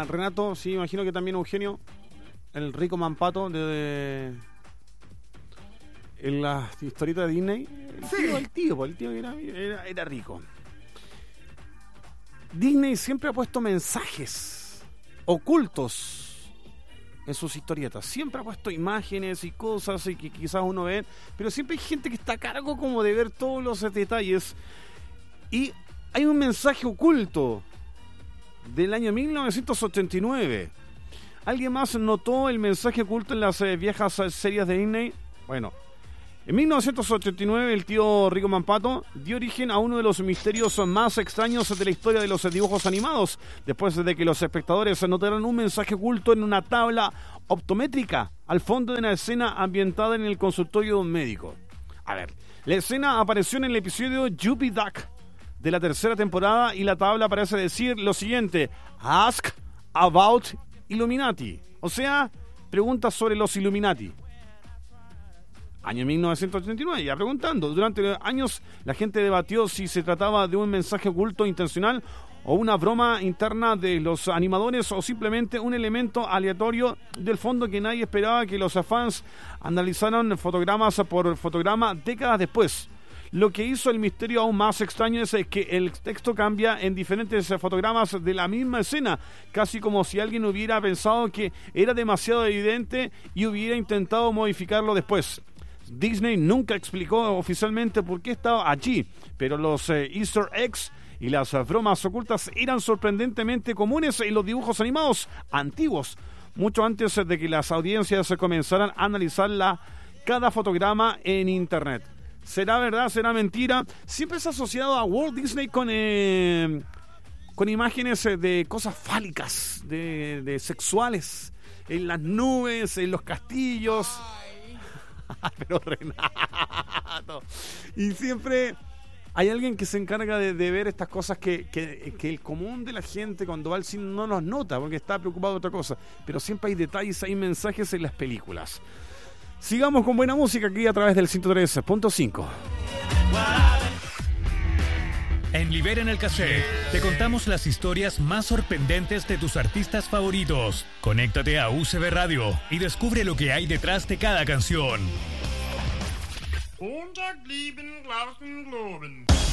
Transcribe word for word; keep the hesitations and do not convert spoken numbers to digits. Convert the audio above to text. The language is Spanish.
decía Renato, sí, imagino que también Eugenio, el rico Mampato de, de en la historieta de Disney. El Sí. tío, el tío, el tío era, era, era rico. Disney siempre ha puesto mensajes ocultos en sus historietas. Siempre ha puesto imágenes y cosas y que quizás uno ve, pero siempre hay gente que está a cargo como de ver todos los detalles. Y hay un mensaje oculto del año mil novecientos ochenta y nueve. ¿Alguien más notó el mensaje oculto en las eh, viejas eh, series de Disney? Bueno, en mil novecientos ochenta y nueve el tío Rico Mampato dio origen a uno de los misterios más extraños de la historia de los dibujos animados, después de que los espectadores notaron un mensaje oculto en una tabla optométrica al fondo de una escena ambientada en el consultorio de un médico. A ver, la escena apareció en el episodio Jumpy Duck de la tercera temporada y la tabla parece decir lo siguiente: Ask about Illuminati, o sea, preguntas sobre los Illuminati. Año mil novecientos ochenta y nueve, ya preguntando. Durante años la gente debatió si se trataba de un mensaje oculto intencional o una broma interna de los animadores o simplemente un elemento aleatorio del fondo que nadie esperaba que los fans analizaran fotogramas por fotograma décadas después. Lo que hizo el misterio aún más extraño es que el texto cambia en diferentes fotogramas de la misma escena, casi como si alguien hubiera pensado que era demasiado evidente y hubiera intentado modificarlo después. Disney nunca explicó oficialmente por qué estaba allí, pero los eh, Easter eggs y las eh, bromas ocultas eran sorprendentemente comunes en los dibujos animados antiguos, mucho antes de que las audiencias comenzaran a analizar la, cada fotograma en internet. ¿Será verdad? ¿Será mentira? Siempre se ha asociado a Walt Disney con, eh, con imágenes de cosas fálicas, de, de sexuales, en las nubes, en los castillos. Pero Renato, y siempre hay alguien que se encarga de, de ver estas cosas que, que, que el común de la gente cuando va al cine no los nota porque está preocupado de otra cosa, pero siempre hay detalles, hay mensajes en las películas. Sigamos con buena música aquí a través del ciento tres punto cinco. En Libera en el Cassette te contamos las historias más sorprendentes de tus artistas favoritos. Conéctate a U C B Radio y descubre lo que hay detrás de cada canción.